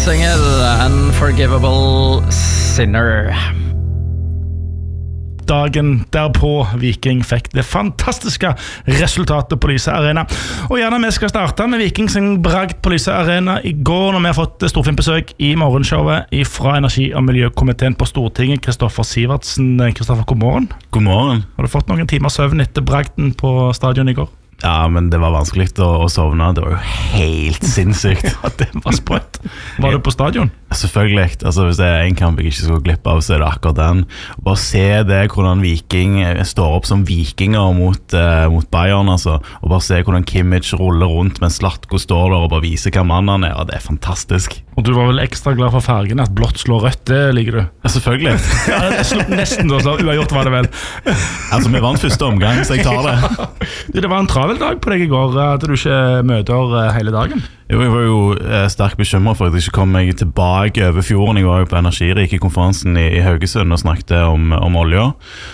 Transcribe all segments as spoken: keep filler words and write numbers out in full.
singel Unforgivable Sinner. Dagen derpå Viking fikk det fantastiske resultatet på Lyse Arena. Og gjerne vi skal starte med Viking sin bragd på Lyse Arena i går, når vi har fått storfilmbesøk i morgenshowet fra Energi- og miljøkomiteen på Stortinget. Kristoffer Sivertsen. Kristoffer, god morgen. God morgen. Har du fått noen timer søvn etter bragden på stadion i går? Ja, men det var vanskelig å, å sovne. Det var jo helt sinnssykt. Ja, det var sprøtt. Var du på stadion? Selvfølgelig. Altså, hvis det er en kamp jeg ikke skal glippe av, så er det akkurat den. Bare se det, hvordan Viking står opp som vikinger mot, uh, mot Bayern, altså. Og bare se hvordan Kimmich ruller rundt mens Zlatko står der og bare viser hva mannen er. Ja, det er fantastisk. Og du var vel ekstra glad for fargen, at blått slår rødt, det liker du? Ja, selvfølgelig. Ja, det slo nesten da, så uavgjort var det vel. Altså, vi vant første omgang, så jeg tar det. Du, det var en travel dag på deg i går. Hadde du ikke møter hele dagen? Jo, jeg var jo eh, sterkt bekymret for at jeg ikke kom meg tilbake over fjorden. Jeg var jo på Energirike-konferansen i, i Haugesund og snakket om, om olja.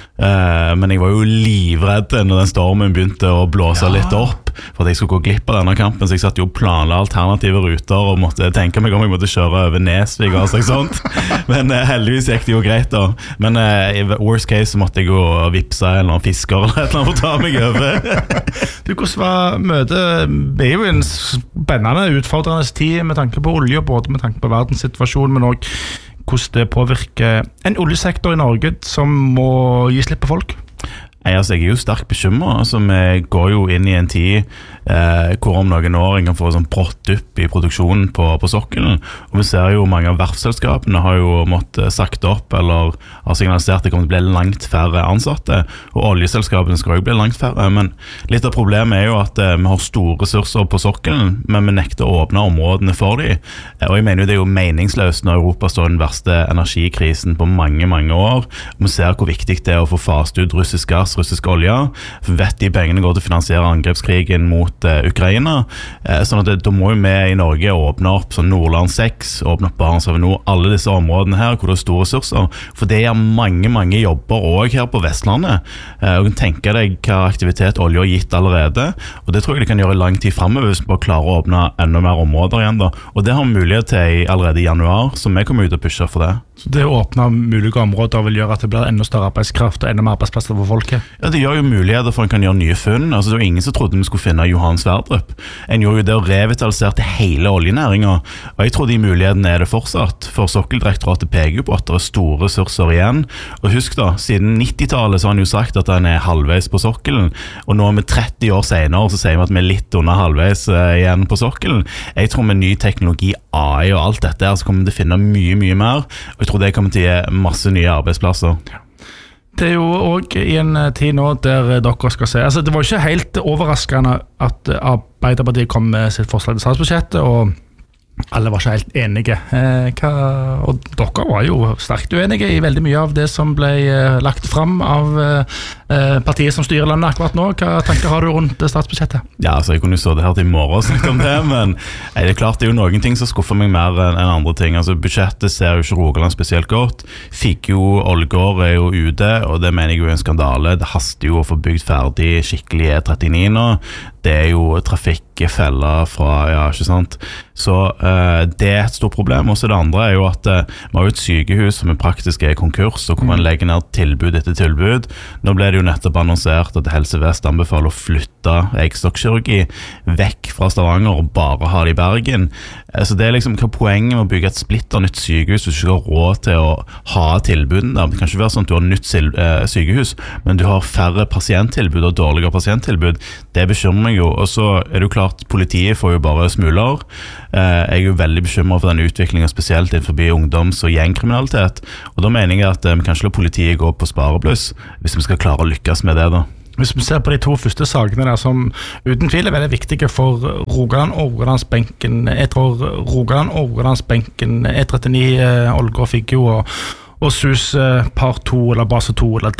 Eh, men jeg var jo livredd når den stormen begynte å blåse ja. litt opp, for at jeg skulle gå glipp av denne kampen. Så jeg satt jo og planla alternative ruter og måtte tenke meg om jeg måtte kjøre over Nesvig og alt sånt. Men eh, heldigvis gikk det jo greit da. Men eh, i worst case så måtte jeg jo vipse en eller annen fisker eller et eller annet for å ta meg over. Du, hvordan var møtet? Det er jo en spennende utfordrende tid med tanke på olje, både med tanke på verdenssituasjonen, men også hvordan det påvirker en oljesektor i Norge som må gi slipp på folk. Jeg, altså, jeg er jo sterkt bekymret. Altså, vi går jo inn i en tid eh, hvor om noen år en kan få sånn brått opp i produksjonen på, på sokkelen. Og vi ser jo mange av verfselskapene har jo måttet sagt opp eller har signalisert at det kommer til å bli langt færre ansatte. Og oljeselskapene skal jo bli langt færre. Men litt av problemet er jo at eh, vi har store ressurser på sokkelen, men vi nekter å åpne områdene for dem. Eh, og jeg mener jo det er jo meningsløst når Europa står i den verste energikrisen på mange, mange år. Og vi ser hvor viktig det er å få fast ut russisk gass, russisk olje, for vet de pengene går til å finansiere angrepskrigen mot uh, Ukraina, uh, sånn at det, da må jo vi i Norge åpne opp sånn Nordland seks, åpne opp Barentshavet Nord, alle disse områdene her hvor det er store ressurser, for det er mange, mange jobber også her på Vestlandet, uh, og kan tenke deg hva aktivitet olje har gitt allerede, og det tror jeg det kan gjøre i lang tid fremover hvis vi bare klarer å åpne enda mer områder igjen da, og det har vi mulighet til i, allerede i januar, så vi kommer ut og pusher for det. Så det å åpne mulige områder vil gjøre at det blir enda større arbeidskraft og enda mer arbeidsplasser for folket? Ja, det gjør jo muligheter for en kan gjøre nye funn. Altså, det var ingen som trodde vi skulle finne Johan Sverdrup. En gjorde jo det og revitaliserte hele oljenæringen, og jeg tror de mulighetene er det fortsatt, for Sokkeldirektoratet peker jo på at det er store ressurser igjen. Og husk da, siden nittitallet så har han jo sagt at han er halvveis på sokkelen, og nå med tretti år senere så sier vi at vi er litt under halvveis uh, igjen på sokkelen. Jeg tror med ny teknologi, A I og alt dette her, så kommer vi til å finne mye, mye mer, og jeg tror det kommer til å gi masse nye arbeidsplasser. Det er jo også i en tid nå der dere skal se, altså det var ikke helt overraskende at Arbeiderpartiet kom med sitt forslag til statsbudsjettet, og alle var ikke helt enige. Eh, hva, og dere var jo sterkt uenige i veldig mye av det som ble eh, lagt fram av eh, partiet som styrer landet akkurat nå. Hva tanker har du rundt statsbudsjettet? Ja, altså jeg kunne jo stå det her til i morgen og snakke om det, men nei, det er klart det er jo noen ting som skuffer meg mer enn andre ting. Altså budsjettet ser jo ikke Rogaland spesielt godt. Fikk jo Ålgård er jo ute, og det mener jeg jo er en skandale. Det haster jo å få bygd ferdig skikkelig E trettini nå. Det er jo trafikkfeller fra, ja, ikke sant? Så uh, det er et stort problem. Og så det andre er jo at uh, vi har jo et sykehus som er praktisk er i konkurs, og hvor man legger ned tilbud etter tilbud. Nå ble det jo nettopp annonsert at Helse Vest anbefaler å flytte eggstokkkirurgi vekk fra Stavanger og bare ha det i Bergen. Uh, så det er liksom hva poenget med å bygge et splitter nytt sykehus hvis du ikke har råd til å ha tilbuden der. Det kan ikke være sånn at du har nytt uh, sykehus, men du har færre pasienttilbud og dårligere pasienttilbud. Det bekymrer meg jo, og så er det jo klart politiet får jo bare smuler. Jeg er jo veldig bekymret for den utviklingen, spesielt innenfor ungdoms- og gjengkriminalitet, og da mener jeg at vi kan ikke la politiet gå på sparebluss hvis vi skal klare å lykkes med det da. Hvis vi ser på de to første sakene der som uten tvil er veldig viktige for Rogaland og Rogalandsbenken, jeg tror Rogaland og Rogalandsbenken, E trettini, Ålgård, Figgjo og, og S U S part to eller base to eller